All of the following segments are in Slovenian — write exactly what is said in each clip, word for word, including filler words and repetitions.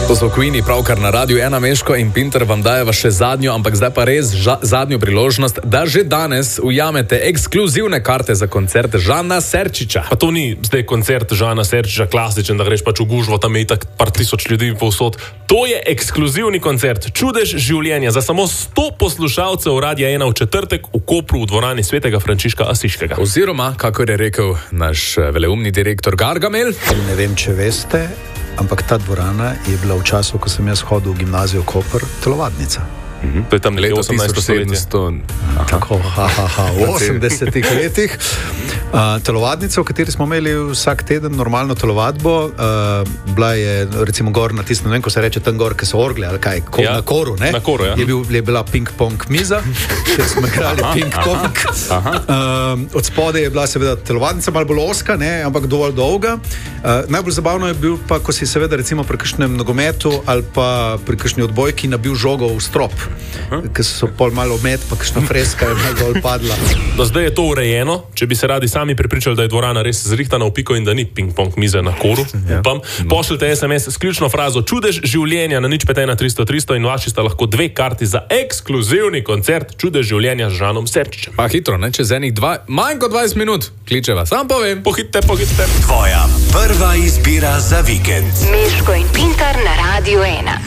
To so Queeni, pravkar na Radiu ena. Meško in Pinter vam dajeva še zadnjo, ampak zdaj pa res ža, zadnjo priložnost, da že danes ujamete ekskluzivne karte za koncert Žana Serčiča. Pa to ni zdaj koncert Žana Serčiča klasičen, da greš pač v gužvo, tam je itak par tisoč ljudi povsod. To je ekskluzivni koncert Čudež življenja za samo sto poslušalcev Radia ena v četrtek v Kopru v dvorani Svetega Frančiška Asiškega. Oziroma, kakor je rekel naš veleumni direktor Gargamel. Ne vem, če veste, ampak ta dvorana je bila v času, ko sem jaz hodil v gimnazijo Koper, telovadnica. Mm-hmm. To je tam leto osemnajsto stoletje. Tako, ha, ha, ha, v osemdesetih letih. Uh, telovadnica, v kateri smo imeli vsak teden normalno telovadbo, uh, bila je recimo gor na tistem, ne vem, ko se reče tam gor, ki so orgle, ali kaj, ko, ja, na koru, ne? Na koru, ja. Je, bil, je bila ping-pong miza, ker smo igrali ping-pong. Uh, od spode je bila seveda telovadnica, malo bolj oska, ne, ampak dovolj dolga. Uh, najbolj zabavno je bil pa, ko si seveda recimo pri kakšnem nogometu ali pa pri kakšni odbojki nabil žogo v strop. Ker so pol malo omet, pa kakšna freska je malo dol padla. Do zdaj je to urejeno, če bi se radi sami prepričali, da je dvorana res zrihtana v piko in da ni ping-pong mize na koru. Ja. Upam, pošljite es em es s ključno frazo Čudež življenja na nič pet ena tristo tristo in vaši sta lahko dve karti za ekskluzivni koncert Čudež življenja z Žanom Serčičem. Pa hitro, ne, čez enih dva, manj kot dvajset minut, kličeva, sam povem. Pohitite, pohitite. Tvoja prva izbira za vikend. Meško in Pintar na Radiu ena.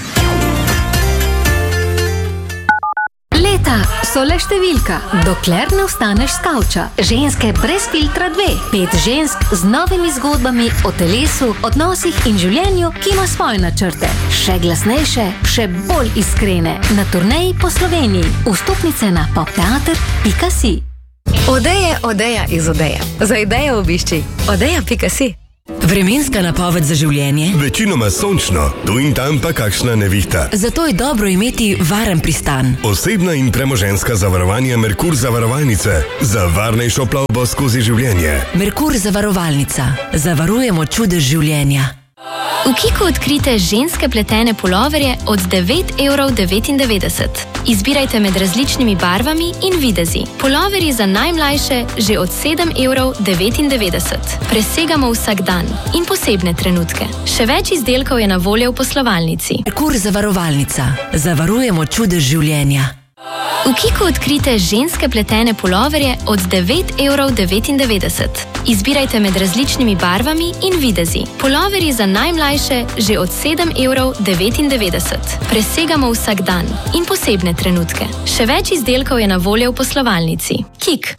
Leta so le številka, dokler ne vstaneš s kavča. Ženske brez filtra dve. Pet žensk z novimi zgodbami o telesu, odnosih in življenju, ki ima svoje načrte. Še glasnejše, še bolj iskrene. Na turneji po Sloveniji. Vstopnice na popteater pika si. Odeja, odeja iz Odeja. Za idejo obišči odeja pika si. Vremenska napoved za življenje? Večinoma sončno, tu in tam pa kakšna nevihta. Zato je dobro imeti varen pristan. Osebna in premoženjska zavarovanja Merkur zavarovalnice za varnejšo plavbo skozi življenje. Merkur zavarovalnica. Zavarujemo čudež življenja. V Kiku odkrite ženske pletene puloverje od devet evrov devetindevetdeset. Izbirajte med različnimi barvami in videzi. Puloverji za najmlajše že od sedem evrov devetindevetdeset. Presegamo vsak dan in posebne trenutke. Še več izdelkov je na voljo v poslovalnici. Merkur zavarovalnica. Zavarujemo čudež življenja. V Kiku odkrite ženske pletene puloverje od devet evrov devetindevetdeset. Izbirajte med različnimi barvami in videzi. Puloverji za najmlajše že od sedem evrov devetindevetdeset. Presegamo vsak dan in posebne trenutke. Še več izdelkov je na voljo v poslovalnici. Kik.